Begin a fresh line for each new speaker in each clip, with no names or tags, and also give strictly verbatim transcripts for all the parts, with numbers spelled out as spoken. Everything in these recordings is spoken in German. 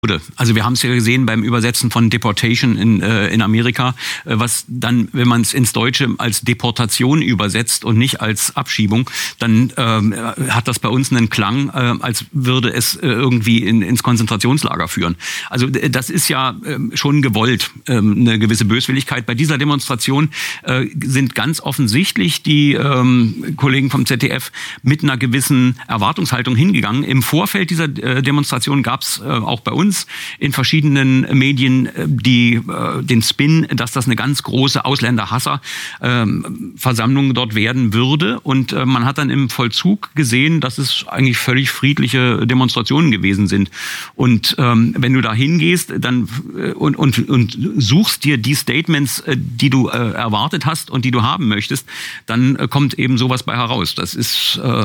Also wir haben es ja gesehen beim Übersetzen von Deportation in, äh, in Amerika, äh, was dann, wenn man es ins Deutsche als Deportation übersetzt und nicht als Abschiebung, dann ähm, hat das bei uns einen Klang, äh, als würde es äh, irgendwie in, ins Konzentrationslager führen. Also das ist ja äh, schon gewollt, äh, eine gewisse Böswilligkeit. Bei dieser Demonstration äh, sind ganz offensichtlich die äh, Kollegen vom Z D F mit einer gewissen Erwartungshaltung hingegangen. Im Vorfeld dieser äh, Demonstration gab es äh, auch bei uns in verschiedenen Medien die äh, den Spin, dass das eine ganz große Ausländerhasser-Versammlung äh, dort werden würde. Und äh, man hat dann im Vollzug gesehen, dass es eigentlich völlig friedliche Demonstrationen gewesen sind. Und ähm, wenn du da hingehst dann, äh, und, und, und suchst dir die Statements, äh, die du äh, erwartet hast und die du haben möchtest, dann äh, kommt eben sowas bei heraus. Das ist äh,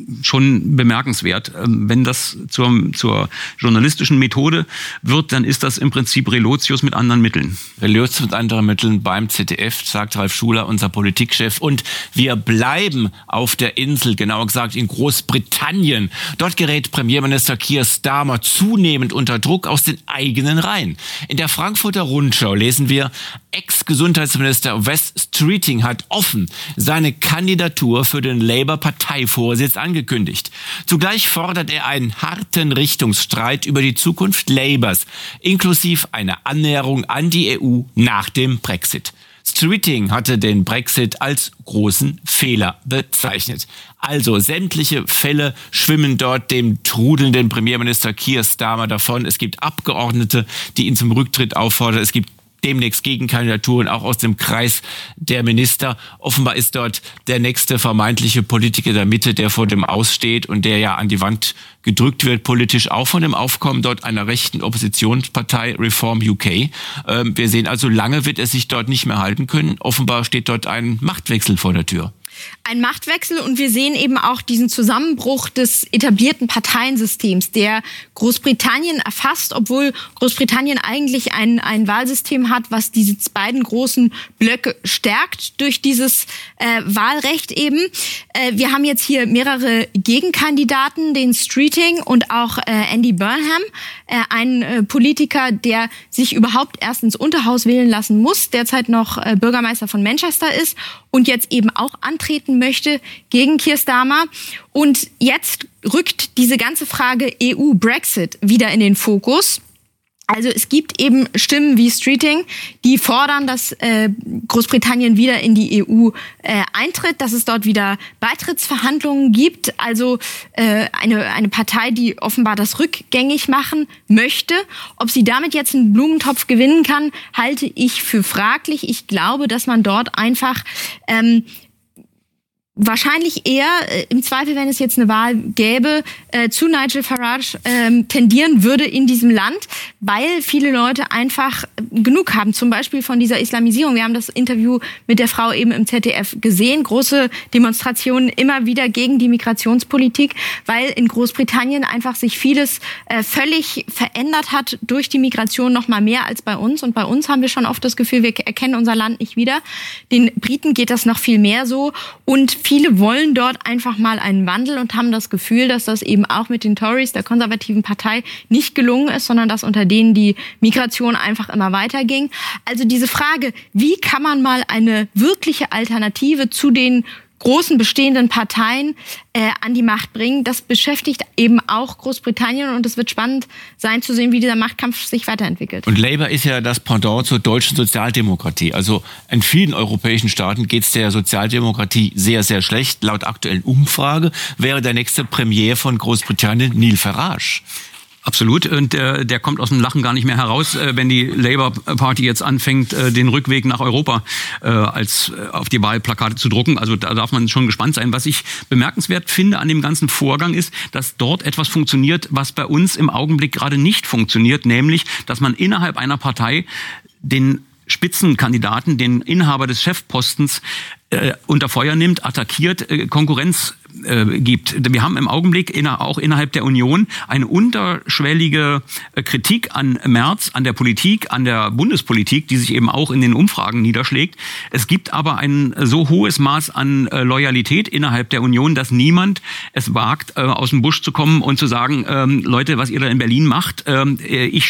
schon bemerkenswert. Äh, wenn das zur, zur journalistischen Methode wird, dann ist das im Prinzip Relotius mit anderen Mitteln.
Relotius mit anderen Mitteln beim Z D F, sagt Ralf Schuler, unser Politikchef. Und wir bleiben auf der Insel, genauer gesagt in Großbritannien. Dort gerät Premierminister Keir Starmer zunehmend unter Druck aus den eigenen Reihen. In der Frankfurter Rundschau lesen wir, Ex-Gesundheitsminister Wes Streeting hat offen seine Kandidatur für den Labour-Parteivorsitz angekündigt. Zugleich fordert er einen harten Richtungsstreit über die Zukunft Labours, inklusive einer Annäherung an die E U nach dem Brexit. Streeting hatte den Brexit als großen Fehler bezeichnet. Also sämtliche Fälle schwimmen dort dem trudelnden Premierminister Keir Starmer davon. Es gibt Abgeordnete, die ihn zum Rücktritt auffordern. Es gibt demnächst Gegenkandidaturen, auch aus dem Kreis der Minister. Offenbar ist dort der nächste vermeintliche Politiker der Mitte, der vor dem Aussteht und der ja an die Wand gedrückt wird, politisch auch von dem Aufkommen dort einer rechten Oppositionspartei Reform U K. Ähm, wir sehen also, lange wird er sich dort nicht mehr halten können. Offenbar steht dort ein Machtwechsel vor der Tür.
Ein Machtwechsel, und wir sehen eben auch diesen Zusammenbruch des etablierten Parteiensystems, der Großbritannien erfasst, obwohl Großbritannien eigentlich ein, ein Wahlsystem hat, was diese beiden großen Blöcke stärkt durch dieses äh, Wahlrecht eben. Äh, wir haben jetzt hier mehrere Gegenkandidaten, den Streeting und auch äh, Andy Burnham, äh, ein äh, Politiker, der sich überhaupt erst ins Unterhaus wählen lassen muss, derzeit noch äh, Bürgermeister von Manchester ist und jetzt eben auch antreten möchte gegen Keir Starmer. Und jetzt rückt diese ganze Frage E U-Brexit wieder in den Fokus. Also es gibt eben Stimmen wie Streeting, die fordern, dass äh, Großbritannien wieder in die E U äh, eintritt, dass es dort wieder Beitrittsverhandlungen gibt. Also äh, eine, eine Partei, die offenbar das rückgängig machen möchte. Ob sie damit jetzt einen Blumentopf gewinnen kann, halte ich für fraglich. Ich glaube, dass man dort einfach ähm, wahrscheinlich eher, äh, im Zweifel, wenn es jetzt eine Wahl gäbe, äh, zu Nigel Farage ähm, tendieren würde in diesem Land, weil viele Leute einfach genug haben, zum Beispiel von dieser Islamisierung. Wir haben das Interview mit der Frau eben im Z D F gesehen, große Demonstrationen immer wieder gegen die Migrationspolitik, weil in Großbritannien einfach sich vieles äh, völlig verändert hat durch die Migration, noch mal mehr als bei uns. Und bei uns haben wir schon oft das Gefühl, wir erkennen unser Land nicht wieder. Den Briten geht das noch viel mehr so, und viele wollen dort einfach mal einen Wandel und haben das Gefühl, dass das eben auch mit den Tories, der konservativen Partei, nicht gelungen ist, sondern dass unter denen die Migration einfach immer weiterging. Also diese Frage, wie kann man mal eine wirkliche Alternative zu den großen bestehenden Parteien äh, an die Macht bringen, das beschäftigt eben auch Großbritannien, und es wird spannend sein zu sehen, wie dieser Machtkampf sich weiterentwickelt.
Und Labour ist ja das Pendant zur deutschen Sozialdemokratie. Also in vielen europäischen Staaten geht es der Sozialdemokratie sehr, sehr schlecht. Laut aktuellen Umfrage wäre der nächste Premier von Großbritannien Nigel Farage.
Absolut. Und äh, der kommt aus dem Lachen gar nicht mehr heraus, äh, wenn die Labour Party jetzt anfängt, äh, den Rückweg nach Europa äh, als äh, auf die Wahlplakate zu drucken. Also da darf man schon gespannt sein. Was ich bemerkenswert finde an dem ganzen Vorgang ist, dass dort etwas funktioniert, was bei uns im Augenblick gerade nicht funktioniert, nämlich, dass man innerhalb einer Partei den Spitzenkandidaten, den Inhaber des Chefpostens, äh, unter Feuer nimmt, attackiert, äh, Konkurrenz äh, gibt. Wir haben im Augenblick inner, auch innerhalb der Union eine unterschwellige äh, Kritik an Merz, an der Politik, an der Bundespolitik, die sich eben auch in den Umfragen niederschlägt. Es gibt aber ein so hohes Maß an äh, Loyalität innerhalb der Union, dass niemand es wagt, äh, aus dem Busch zu kommen und zu sagen, ähm, Leute, was ihr da in Berlin macht, ähm, ich